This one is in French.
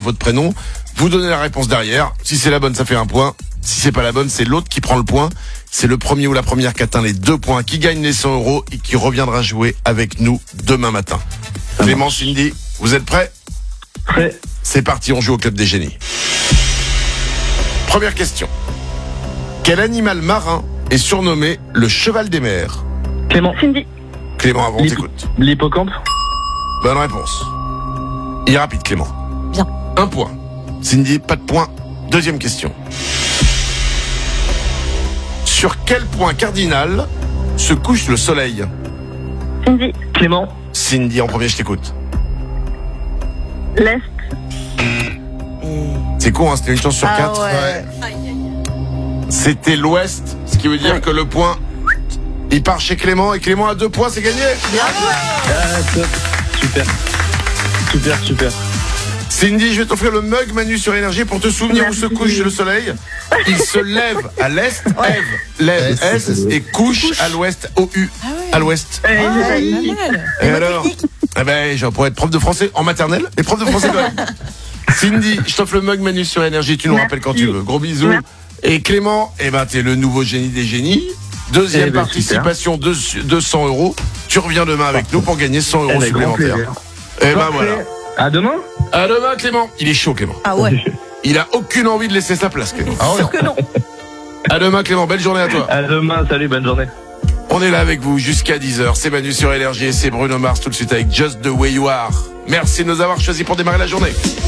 votre prénom. Vous donnez la réponse derrière. Si c'est la bonne, ça fait 1 point. Si c'est pas la bonne, c'est l'autre qui prend le point. C'est le premier ou la première qui atteint les 2 points, qui gagne les 100 € et qui reviendra jouer avec nous demain matin. Clément, Cindy, vous êtes prêts ? Prêt. C'est parti, on joue au Club des Génies. Première question. Quel animal marin est surnommé le cheval des mers ? Clément. Cindy. Clément, avant, t'écoute. L'hippocampe. Bonne réponse. Il est rapide, Clément. Bien. 1 point. Cindy, pas de point. Deuxième question. Sur quel point cardinal se couche le soleil ? Cindy. Clément. Cindy, en premier, je t'écoute. L'Est. C'est con, hein, c'était une chance sur 4. Ouais. C'était l'ouest, ce qui veut dire que le point, il part chez Clément, et Clément a 2 points, c'est gagné. Ah, top. Super. Super. Cindy, je vais t'offrir le mug Manu sur Énergie pour te souvenir où se couche le soleil. Il se lève à l'est, lève S et couche à l'ouest, OU, à l'ouest. Magnifique. Et alors, eh ben, je pourrais être prof de français en maternelle, mais prof de français quand même. Cindy, je t'offre le mug Manu sur Énergie, tu nous rappelles quand tu veux. Gros bisous. Merci. Et Clément, eh ben, t'es le nouveau génie des génies. Deuxième participation, 200 €. Tu reviens demain avec nous pour gagner 100 € supplémentaires. Et ben voilà. À demain. À demain, Clément. Il est chaud, Clément. Ah ouais. Il a aucune envie de laisser sa place, Clément. Sûr que non. À demain, Clément. Belle journée à toi. À demain. Salut, bonne journée. On est là avec vous jusqu'à 10h. C'est Manu sur Énergie et c'est Bruno Mars tout de suite avec Just the Way You Are. Merci de nous avoir choisis pour démarrer la journée.